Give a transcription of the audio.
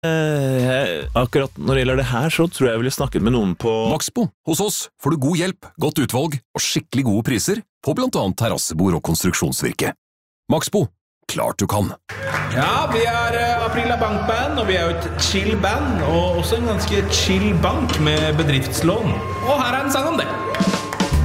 Akkurat når det gjelder det her, så tror jeg ville snakket med noen på Maxbo. Hos oss får du god hjelp, godt utvalg og skikkelig gode priser på blant annet terrassebord og konstruksjonsvirke. Maxbo. Klart du kan. Ja, vi Aprila Bankband, og vi jo et chill band, og også en ganske chill bank med bedriftslån. Og her en sang om det.